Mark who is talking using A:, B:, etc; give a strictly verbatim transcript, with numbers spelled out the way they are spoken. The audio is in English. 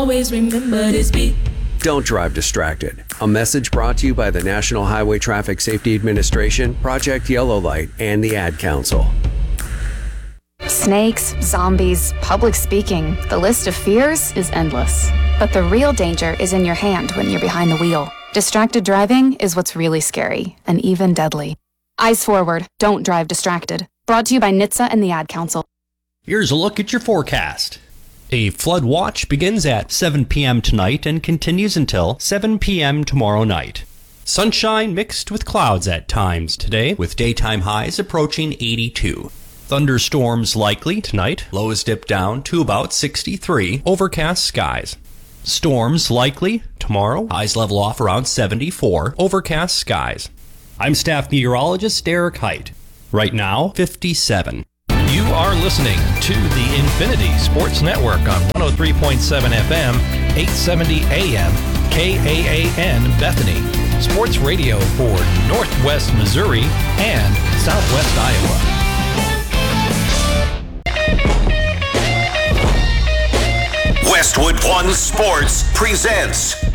A: Always remember this beat.
B: Don't drive distracted. A message brought to you by the National Highway Traffic Safety Administration, Project Yellow Light, and the Ad Council.
C: Snakes, zombies, public speaking. The list of fears is endless. But the real danger is in your hand when you're behind the wheel. Distracted driving is what's really scary and even deadly. Eyes forward. Don't drive distracted. Brought to you by N H T S A and the Ad Council.
D: Here's a look at your forecast. A flood watch begins at seven p.m. tonight and continues until seven p.m. tomorrow night. Sunshine mixed with clouds at times today, with daytime highs approaching eighty-two. Thunderstorms likely tonight, lows dip down to about sixty-three, overcast skies. Storms likely tomorrow, highs level off around seventy-four, overcast skies. I'm staff meteorologist Derek Height. Right now, fifty-seven.
E: You are listening to the Infinity Sports Network on one oh three point seven F M, eight seventy A M, K A A N Bethany. Sports radio for Northwest Missouri and Southwest Iowa.
F: Westwood One Sports presents